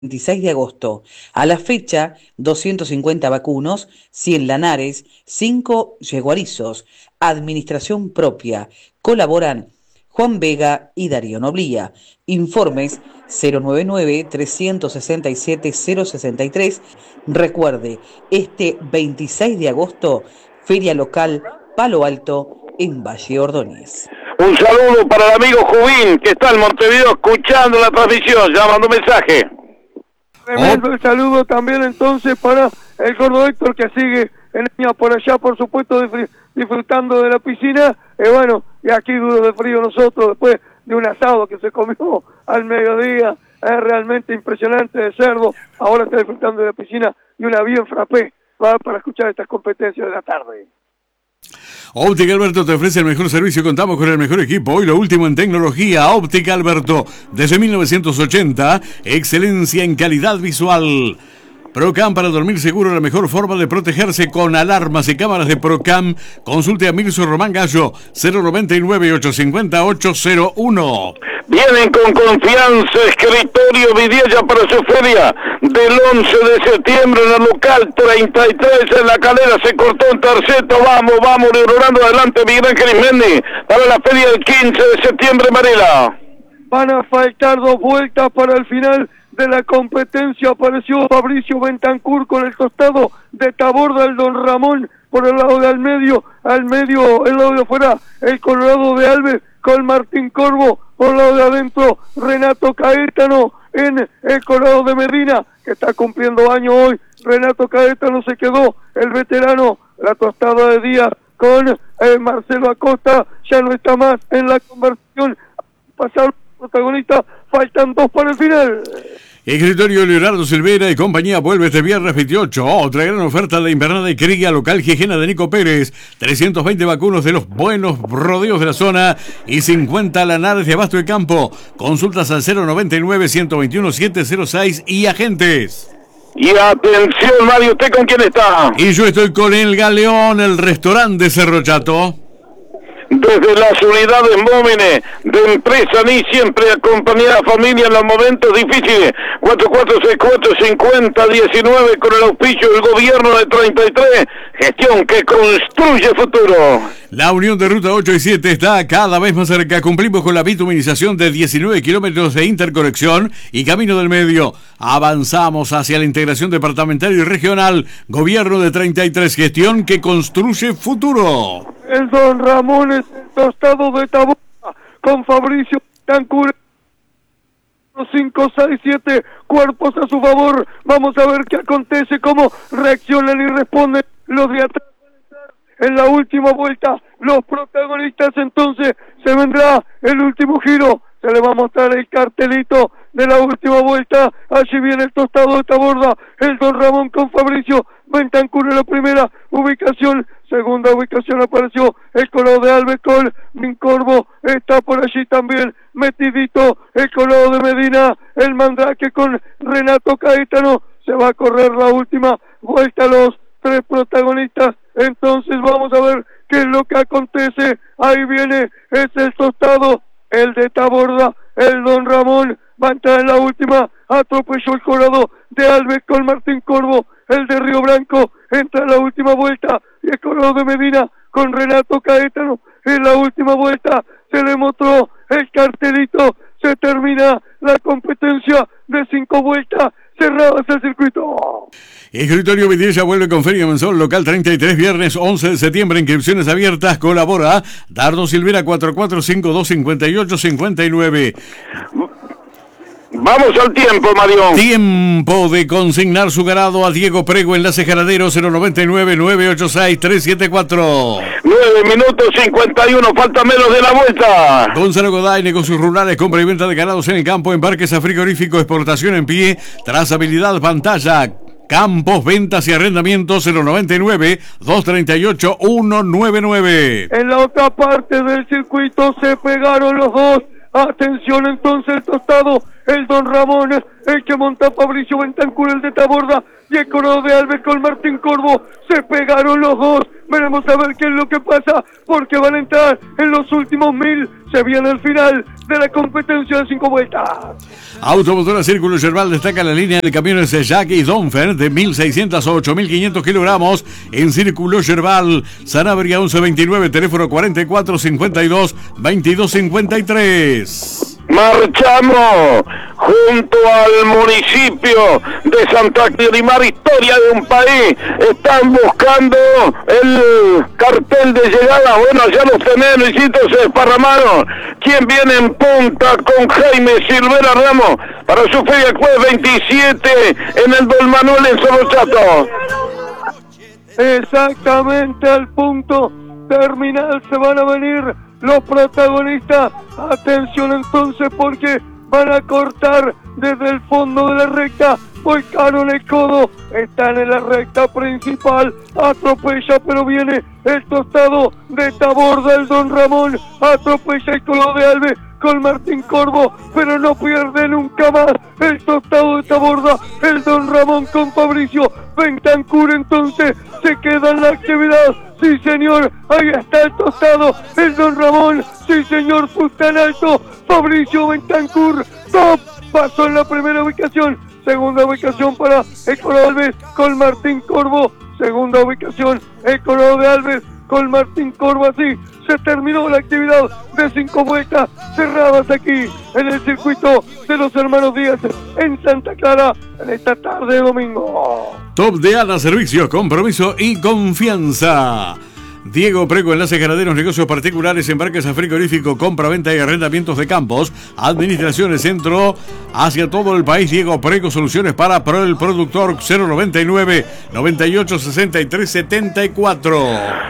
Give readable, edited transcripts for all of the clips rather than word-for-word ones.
26 de agosto. A la fecha, 250 vacunos, 100 lanares, 5 yeguarizos. Administración propia. Colaboran Juan Vega y Darío Noblía. Informes 099-367-063. Recuerde, este 26 de agosto, Feria Local Palo Alto en Valle Ordóñez. Un saludo para el amigo Jubín, que está en Montevideo escuchando la transmisión, ya mandó mensaje. Tremendo el saludo también entonces para el gordo Héctor, que sigue en línea por allá, por supuesto, disfrutando de la piscina. Bueno, y aquí duro de frío nosotros, después de un asado que se comió al mediodía, es realmente impresionante, de cerdo. Ahora está disfrutando de la piscina y una bien frappé para escuchar estas competencias de la tarde. Óptica Alberto te ofrece el mejor servicio, contamos con el mejor equipo. Hoy lo último en tecnología. Óptica Alberto, desde 1980, excelencia en calidad visual. Procam, para dormir seguro, la mejor forma de protegerse con alarmas y cámaras de Procam. Consulte a Mirso Román Gallo, 099-850-801. Vienen con confianza Escritorio Vidiella para su feria del 11 de septiembre en el local 33 en La Calera. Se cortó en terceto, vamos, Leonardo, adelante Miguel Ángel Ismendi para la feria del 15 de septiembre, Marela. Van a faltar 2 vueltas para el final de la competencia. Apareció Fabricio Bentancur con el costado de Taborda, el Don Ramón por el lado de al medio, el lado de afuera, el Colorado de Alves con Martín Corvo, por el lado de adentro, Renato Caetano en el Colorado de Medina, que está cumpliendo año hoy. Renato Caetano se quedó, el veterano, la tostada de Díaz con Marcelo Acosta, ya no está más en la conversación. Pasar protagonista, faltan 2 para el final. Escritorio Leonardo Silvera y compañía vuelve este viernes 28. Otra gran oferta de invernada y cría local Gijena de Nico Pérez. 320 vacunos de los buenos rodeos de la zona y 50 lanares de abasto de campo. Consultas al 099-121-706 y agentes. Y atención, Mario, ¿usted con quién está? Y yo estoy con el Galeón, el restaurante de Cerro Chato. Desde las unidades móviles de Empresa Ni, siempre acompañada a familia en los momentos difíciles. 4464-5019 con el auspicio del gobierno de 33, gestión que construye futuro. La unión de Ruta 8 y 7 está cada vez más cerca. Cumplimos con la bituminización de 19 kilómetros de interconexión y camino del medio. Avanzamos hacia la integración departamental y regional. Gobierno de 33, gestión que construye futuro. El Don Ramón es el tostado de Taborda con Fabricio Tancur. 5, 6, 7 cuerpos a su favor. Vamos a ver qué acontece, cómo reaccionan y responden los de atrás. En la última vuelta, los protagonistas, entonces se vendrá el último giro. Se le va a mostrar el cartelito de la última vuelta. Allí viene el tostado de Taborda, el Don Ramón con Fabricio Bentancur en la primera ubicación. Segunda ubicación apareció el Colorado de Alves con Mincorvo, está por allí también metidito el Colorado de Medina, el Mandrake con Renato Caetano. Se va a correr la última vuelta, los 3 protagonistas. Entonces vamos a ver qué es lo que acontece. Ahí viene, es el tostado, el de Taborda, el Don Ramón, va a entrar en la última, atropelló el Colorado de Alves con Martín Corvo, el de Río Branco, entra en la última vuelta, y el Colorado de Medina con Renato Caetano, en la última vuelta se le mostró el cartelito, se termina la competencia de 5 vueltas, cerradas el circuito. Escritorio Vidiella vuelve con Feria Mensual Local 33, viernes 11 de septiembre, inscripciones abiertas, colabora Dardo Silvera 4452-5859. Vamos al tiempo, Mario. Tiempo de consignar su ganado a Diego Prego, enlace ganadero 099-986-374. 9 minutos 51, falta menos de la vuelta. Gonzalo Goday, negocios rurales, compra y venta de ganados en el campo, embarques a frigorífico, exportación en pie, trazabilidad, pantalla, campos, ventas y arrendamientos 099-238-199. En la otra parte del circuito se pegaron los dos. Atención entonces el tostado, el Don Ramón, el que monta Fabricio Bentancur, el de Taborda, y el Colorado de Alves con Martín Corvo. Se pegaron los dos. Veremos a ver qué es lo que pasa, porque van a entrar en los últimos 1000 Se viene el final de la competencia de 5 vueltas. Automotora Círculo Yerbal destaca la línea de camiones Jack y Donfer de 1.600 a 8.500 kilogramos en Círculo Yerbal. Sanabria 1129, teléfono 4452-2253. Marchamos junto al municipio de Santa Clara, historia de un país. Están buscando el cartel de llegada. Bueno, ya los tenés, Luisito, se desparramaron. ¿Quién viene en punta con Jaime Silvera Ramos para su feria jueves 27 en el Don Manuel en Solochato? Exactamente al punto terminal se van a venir los protagonistas. Atención entonces, porque van a cortar desde el fondo de la recta. Volcaron el codo, están en la recta principal, atropella, pero viene el tostado de Taborda, el Don Ramón, atropella el Colo de Alves con Martín Corvo, pero no pierde nunca más el tostado de Taborda, el Don Ramón con Fabricio Bentancur. Entonces se queda en la actividad. Sí, señor, ahí está el tostado, el Don Ramón, sí, señor, puesta en alto, Fabricio Bentancur, top, pasó en la primera ubicación, segunda ubicación para el Colo Alves con Martín Corvo, segunda ubicación, el Colo de Alves con Martín Corvo. Así se terminó la actividad de 5 vueltas cerradas aquí en el circuito de los hermanos Díaz en Santa Clara en esta tarde de domingo. Top de ANA Servicios, compromiso y confianza. Diego Prego, enlace ganaderos, negocios particulares, embarques a frigorífico, compra-venta y arrendamientos de campos, administraciones, centro hacia todo el país. Diego Prego, soluciones para el productor. 099 98 63 74.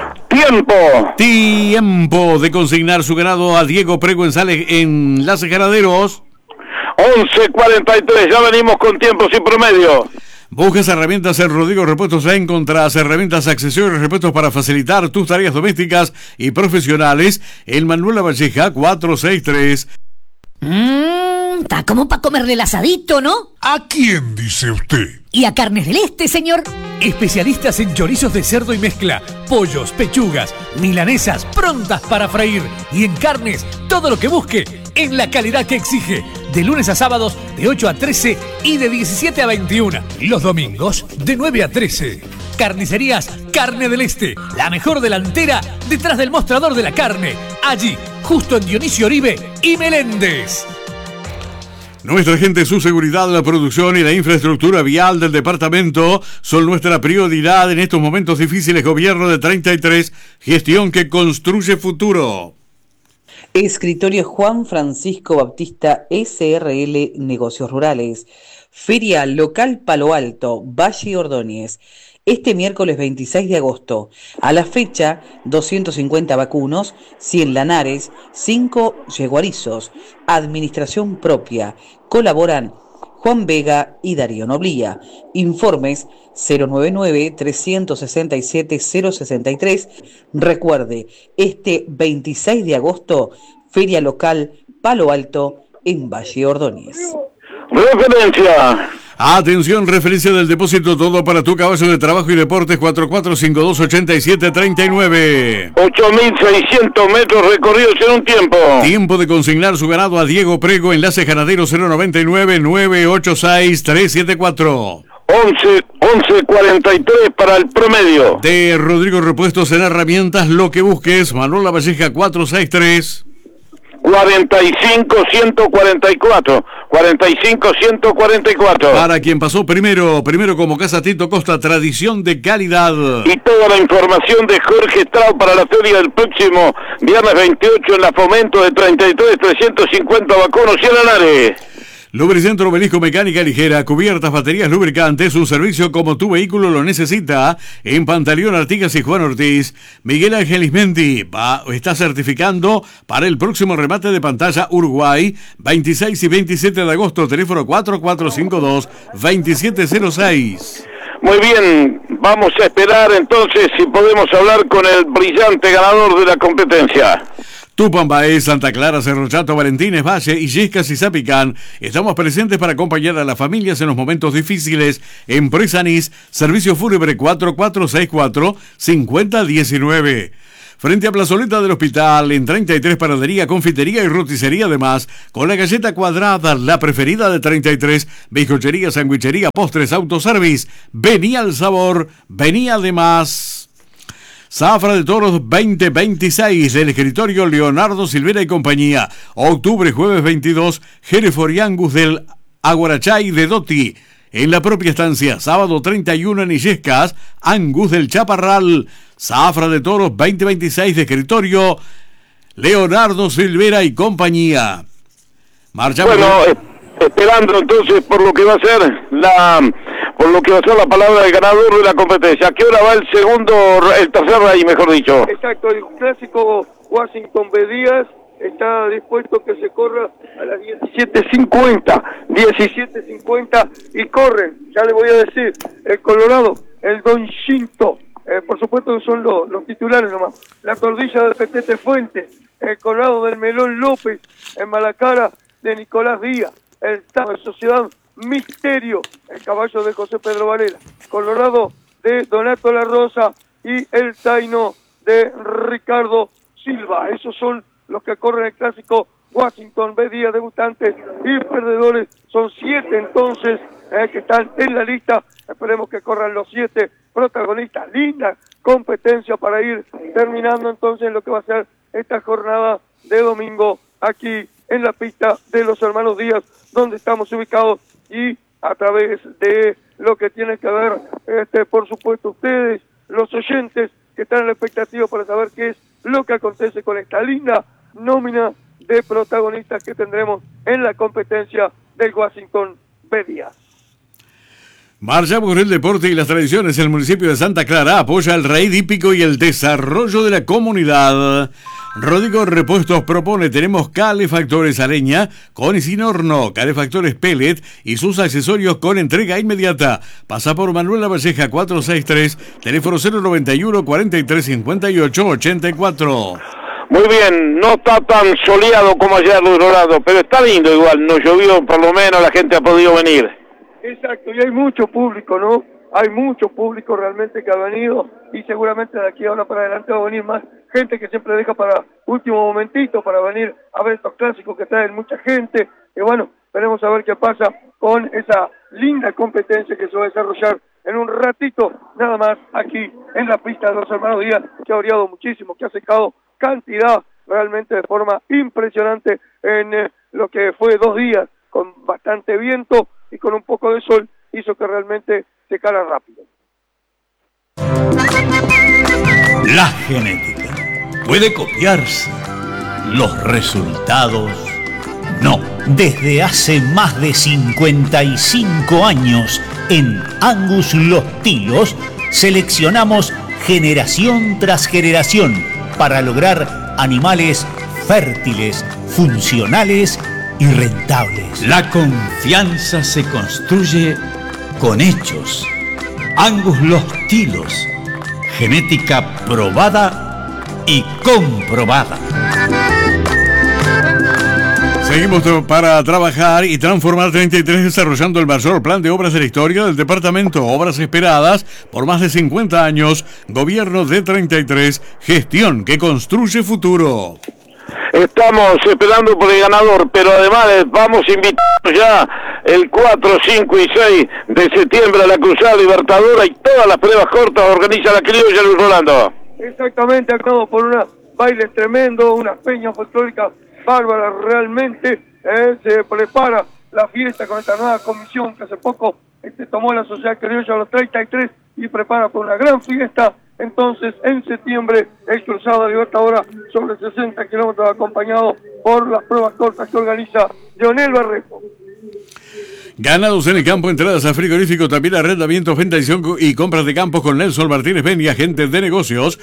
Tiempo de consignar su ganado a Diego Prego en enlace ganaderos. 11:43, ya venimos con tiempos y promedio. Buscas herramientas en Rodrigo Repuestos. Encontrás herramientas, accesorios, repuestos para facilitar tus tareas domésticas y profesionales. El Manuel Lavalleja 463. Está como para comerle el asadito, ¿no? ¿A quién dice usted? ¿Y a Carnes del Este, señor? Especialistas en chorizos de cerdo y mezcla, pollos, pechugas, milanesas prontas para freír. Y en carnes, todo lo que busque, en la calidad que exige. De lunes a sábados, de 8 a 13 y de 17 a 21. Los domingos, de 9 a 13. Carnicerías Carne del Este, la mejor delantera detrás del mostrador de la carne. Allí, justo en Dionisio Oribe y Meléndez. Nuestra gente, su seguridad, la producción y la infraestructura vial del departamento son nuestra prioridad en estos momentos difíciles. Gobierno de 33, gestión que construye futuro. Escritorio Juan Francisco Baptista SRL Negocios Rurales. Feria Local Palo Alto, Valle Ordóñez. Este miércoles 26 de agosto. A la fecha, 250 vacunos, 100 lanares, 5 yeguarizos. Administración propia. Colaboran Juan Vega y Darío Noblía. Informes 099-367-063. Recuerde, este 26 de agosto, Feria Local Palo Alto en Valle Ordóñez. Referencia. Atención, referencia del depósito todo para tu caballo de trabajo y deportes. 4452-8739. 8.600 metros recorridos en un tiempo. Tiempo de consignar su ganado a Diego Prego, enlace ganadero 099-986-374. 11:43 para el promedio. De Rodrigo Repuestos en herramientas, lo que busques. Manuel Lavalleja 463. 45-144. 45-144. Para quien pasó primero como Casa Tito Costa, tradición de calidad. Y toda la información de Jorge Strauss para la feria del próximo viernes 28 en la Fomento de 33, 350 vacunos y lanares. Lubricentro Obelisco, mecánica ligera, cubiertas, baterías, lubricantes, un servicio como tu vehículo lo necesita. En Pantaleón, Artigas y Juan Ortiz. Miguel Ángel Ismendi está certificando para el próximo remate de pantalla Uruguay, 26 y 27 de agosto, teléfono 4452-2706. Muy bien, vamos a esperar entonces si podemos hablar con el brillante ganador de la competencia. Tupambaé, Santa Clara, Cerro Chato, Valentines, Valle, Illescas y Zapicán. Estamos presentes para acompañar a las familias en los momentos difíciles. Empresa NIS, servicio fúnebre 4464-5019. frente a Plazoleta del Hospital, en 33 panadería, confitería y roticería además, con la galleta cuadrada, la preferida de 33, bizcochería, sandwichería, postres, autoservice. Venía el sabor, venía además. Zafra de Toros 2026 del escritorio Leonardo Silvera y compañía. Octubre, jueves 22, Hereford y Angus del Aguarachay de Doti. En la propia estancia, sábado 31 en Illescas, Angus del Chaparral. Zafra de Toros 2026 de escritorio Leonardo Silvera y compañía. Marchamos. Bueno, esperando entonces por lo que va a ser la palabra del ganador de la competencia. ¿A qué hora va el tercer rey, mejor dicho? Exacto, el clásico Washington B. Díaz está dispuesto que se corra a las 17:50 y corren, ya le voy a decir, el Colorado, el Don Shinto, por supuesto que son los titulares nomás, la Tordilla de Petete Fuentes, el Colorado del Melón López, en Malacara de Nicolás Díaz, el Tano de Sociedad Misterio, el Caballo de José Pedro Varela, Colorado de Donato La Rosa y el Taino de Ricardo Silva. Esos son los que corren el clásico Washington B. Díaz, debutantes y perdedores. Son 7 entonces que están en la lista. Esperemos que corran los 7 protagonistas. Linda competencia para ir terminando entonces lo que va a ser esta jornada de domingo aquí en la pista de los hermanos Díaz, donde estamos ubicados, y a través de lo que tiene que ver, por supuesto, ustedes, los oyentes, que están en la expectativa para saber qué es lo que acontece con esta linda nómina de protagonistas que tendremos en la competencia del Washington B. Díaz. Marchamos con el deporte y las tradiciones. El municipio de Santa Clara apoya el raíz hípico y el desarrollo de la comunidad. Rodrigo Repuestos propone, tenemos calefactores a leña con y sin horno, calefactores pellet y sus accesorios con entrega inmediata. Pasa por Manuel Lavalleja 463, teléfono 091 43 58 84. Muy bien, no está tan soleado como ayer, Luis Dorado, pero está lindo igual, no llovió, por lo menos la gente ha podido venir. Exacto, y hay mucho público, ¿no? Hay mucho público realmente que ha venido, y seguramente de aquí ahora para adelante va a venir más gente que siempre deja para último momentito para venir a ver estos clásicos que traen mucha gente. Y bueno, veremos a ver qué pasa con esa linda competencia que se va a desarrollar en un ratito, nada más aquí en la pista de los hermanos Díaz, que ha variado muchísimo, que ha secado cantidad realmente de forma impresionante en lo que fue 2 días, con bastante viento y con un poco de sol, hizo que realmente secara rápido. La genética puede copiarse, los resultados no. Desde hace más de 55 años en Angus Los Tilos seleccionamos generación tras generación para lograr animales fértiles, funcionales y rentables. La confianza se construye con hechos. Angus Los Tilos, genética probada y comprobada. Seguimos para trabajar y transformar 33 desarrollando el mayor plan de obras de la historia del departamento. Obras esperadas por más de 50 años. Gobierno de 33, gestión que construye futuro. Estamos esperando por el ganador, pero además vamos a invitar ya el 4, 5 y 6 de septiembre a la Cruzada Libertadora y todas las pruebas cortas organiza la criolla Luis Rolando. Exactamente, acabamos por unos bailes tremendos, unas peñas folclóricas bárbaras realmente. Se prepara la fiesta con esta nueva comisión que hace poco tomó la Sociedad Criolla a los 33 y prepara por una gran fiesta. Entonces, en septiembre, el Cruzado Libertadora sobre 60 kilómetros, acompañado por las pruebas cortas que organiza Leonel Barreto. Ganados en el campo, entradas a frigorífico, también arrendamiento, venta y compras de campos con Nelson Martínez Ben y agentes de negocios.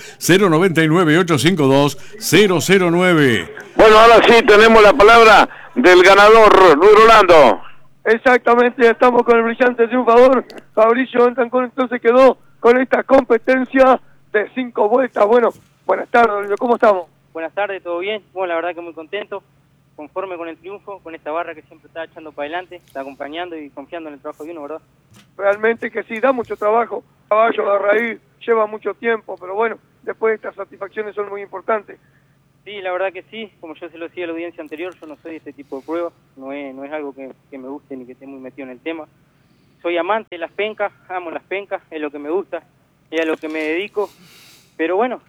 099-852-009. Bueno, ahora sí tenemos la palabra del ganador, Luis Rolando. Exactamente, ya estamos con el brillante triunfador Fabricio Bentancur. Entonces quedó con esta competencia de 5 vueltas. Bueno, buenas tardes, ¿cómo estamos? Buenas tardes, ¿todo bien? Bueno, la verdad que muy contento, conforme con el triunfo, con esta barra que siempre está echando para adelante, está acompañando y confiando en el trabajo de uno, ¿verdad? Realmente que sí, da mucho trabajo, caballo de raíz, lleva mucho tiempo, pero bueno, después estas satisfacciones son muy importantes. Sí, la verdad que sí, como yo se lo decía a la audiencia anterior, yo no soy de este tipo de pruebas, no es algo que me guste ni que esté muy metido en el tema. Soy amante de las pencas, amo las pencas, es lo que me gusta, es a lo que me dedico, pero bueno,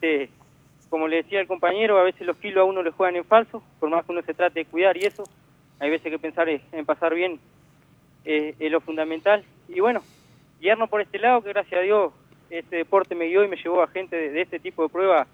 como le decía al compañero, a veces los kilos a uno le juegan en falso, por más que uno se trate de cuidar y eso, hay veces que pensar en pasar bien es lo fundamental. Y bueno, guiarnos por este lado, que gracias a Dios este deporte me guió y me llevó a gente de este tipo de pruebas,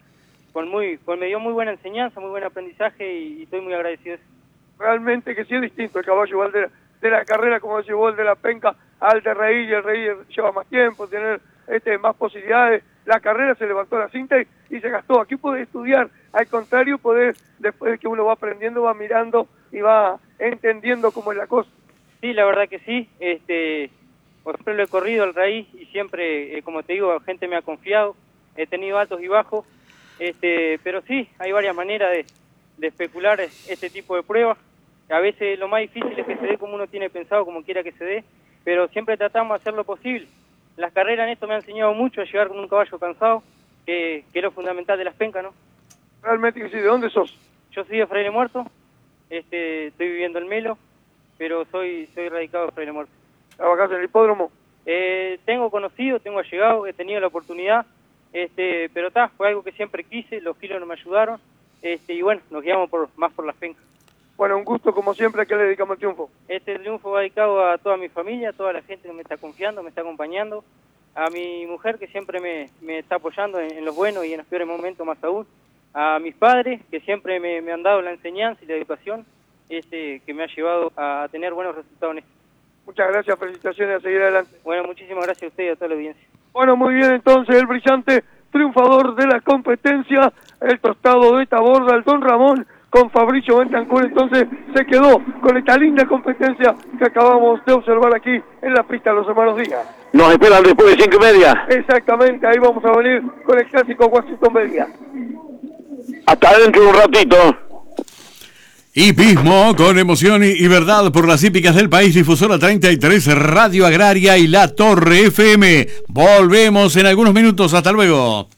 me dio muy buena enseñanza, muy buen aprendizaje y estoy muy agradecido de eso. Realmente que sí es distinto el caballo igual de la carrera, como llevó el de la penca al de reír, y el reír lleva más tiempo, tener más posibilidades. La carrera se levantó la cinta y se gastó. Aquí podés estudiar, al contrario, después de que uno va aprendiendo, va mirando y va entendiendo cómo es la cosa. Sí, la verdad que sí. Por ejemplo, lo he corrido al raíz y siempre, como te digo, gente me ha confiado. He tenido altos y bajos, pero sí, hay varias maneras de especular este tipo de pruebas. A veces lo más difícil es que se dé como uno tiene pensado, como quiera que se dé, pero siempre tratamos de hacer lo posible. Las carreras en esto me han enseñado mucho a llegar con un caballo cansado, que es lo fundamental de las pencas, ¿no? Realmente que sí. ¿De dónde sos? Yo soy de Fraile Muerto, estoy viviendo en Melo, pero soy radicado de Fraile Muerto. ¿Trabajás en el hipódromo? Tengo conocido, tengo allegado, he tenido la oportunidad, pero fue algo que siempre quise, los kilos no me ayudaron, y bueno, nos guiamos más por las pencas. Bueno, un gusto como siempre. ¿A qué le dedicamos el triunfo? Este triunfo va dedicado a toda mi familia, a toda la gente que me está confiando, me está acompañando, a mi mujer que siempre me está apoyando en los buenos y en los peores momentos más aún, a mis padres que siempre me han dado la enseñanza y la educación que me ha llevado a tener buenos resultados en esto. Muchas gracias, felicitaciones, a seguir adelante. Bueno, muchísimas gracias a usted y a toda la audiencia. Bueno, muy bien, entonces el brillante triunfador de la competencia, el tostado de Taborda, el Don Ramón, con Fabricio Bentancur, entonces se quedó con esta linda competencia que acabamos de observar aquí en la pista de los hermanos Díaz. Nos esperan después de 5:30. Exactamente, ahí vamos a venir con el clásico Washington Media. Hasta dentro de un ratito. Hipismo con emoción y verdad por las hípicas del país. Difusora 33, Radio Agraria y La Torre FM. Volvemos en algunos minutos. Hasta luego.